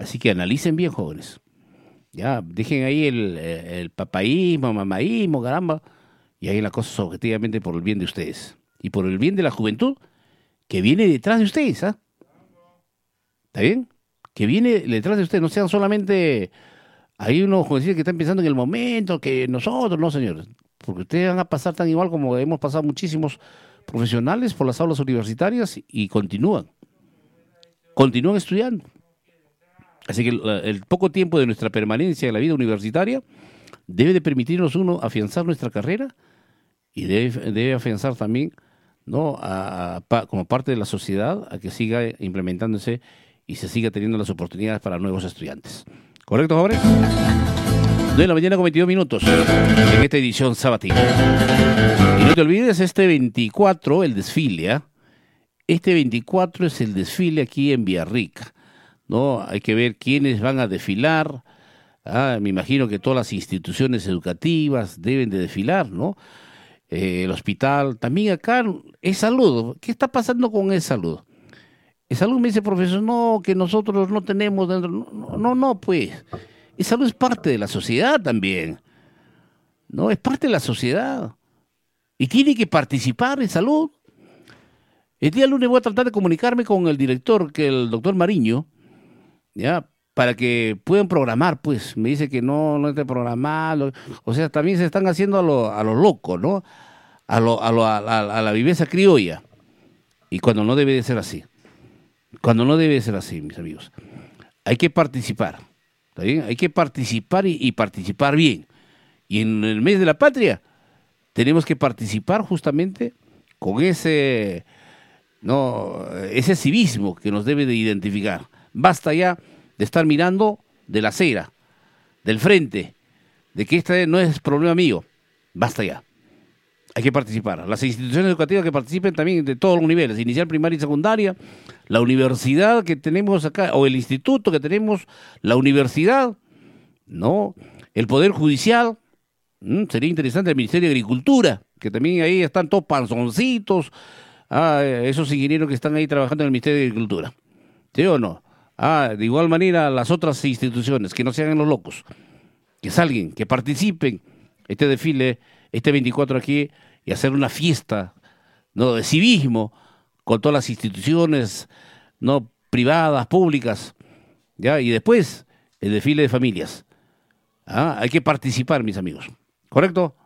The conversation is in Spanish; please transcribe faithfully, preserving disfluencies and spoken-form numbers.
Así que analicen bien, jóvenes. Ya, dejen ahí el, el papaísmo, mamaísmo, caramba, y hagan las cosas objetivamente por el bien de ustedes. Y por el bien de la juventud que viene detrás de ustedes, ¿ah? ¿Está bien? Que viene detrás de ustedes, no sean solamente... Hay unos jovencitos que están pensando en el momento, que nosotros, no, señores. Porque ustedes van a pasar tan igual como hemos pasado muchísimos profesionales por las aulas universitarias y continúan. Continúan estudiando. Así que el, el poco tiempo de nuestra permanencia en la vida universitaria debe de permitirnos uno afianzar nuestra carrera y debe, debe afianzar también, ¿no? A, a, pa, como parte de la sociedad a que siga implementándose y se siga teniendo las oportunidades para nuevos estudiantes. ¿Correcto, jóvenes? nueve de la mañana con veintidós minutos en esta edición sabatina. Y no te olvides, este veinticuatro, el desfile, ¿eh? Este veinticuatro es el desfile aquí en Villarrica, ¿no? Hay que ver quiénes van a desfilar. Ah, me imagino que todas las instituciones educativas deben de desfilar, ¿no? Eh, el hospital, también acá es salud. ¿Qué está pasando con el salud? El salud me dice, profesor, no, que nosotros no tenemos dentro. No, no, no, pues. El salud es parte de la sociedad también. No, es parte de la sociedad. Y tiene que participar en salud. El día lunes voy a tratar de comunicarme con el director, que el doctor Mariño, ya, para que puedan programar, pues. Me dice que no, no esté programado. O sea, también se están haciendo a lo, a lo loco, ¿no? A, lo, a, lo, a, a, a la viveza criolla. Y cuando no debe de ser así. Cuando no debe de ser así, mis amigos. Hay que participar. ¿Está bien? Hay que participar y, y participar bien. Y en el mes de la patria tenemos que participar justamente con ese, no, ese civismo que nos debe de identificar. Basta ya de estar mirando de la acera, del frente, de que este no es problema mío. Basta ya. Hay que participar. Las instituciones educativas que participen también de todos los niveles, inicial, primaria y secundaria, la universidad que tenemos acá, o el instituto que tenemos, la universidad, ¿no? El Poder Judicial, ¿m? Sería interesante el Ministerio de Agricultura, que también ahí están todos panzoncitos, ah, esos ingenieros que están ahí trabajando en el Ministerio de Agricultura. ¿Sí o no? Ah, de igual manera las otras instituciones, que no se hagan los locos, que salgan, que participen este desfile, este veinticuatro aquí, y hacer una fiesta, ¿no?, de civismo con todas las instituciones, no privadas, públicas, ya, y después el desfile de familias. ¿Ah? Hay que participar, mis amigos. ¿Correcto?